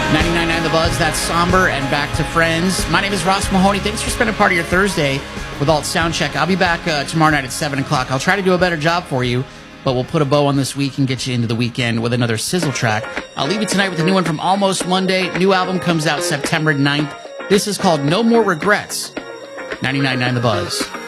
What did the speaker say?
99.9 The Buzz, that's Somber and Back to Friends. My name is Ross Mahoney. Thanks for spending part of your Thursday with Alt Soundcheck. I'll be back tomorrow night at 7 o'clock. I'll try to do a better job for you, but we'll put a bow on this week and get you into the weekend with another sizzle track. I'll leave you tonight with a new one from Almost Monday. New album comes out September 9th. This is called No More Regrets. 99.9 The Buzz.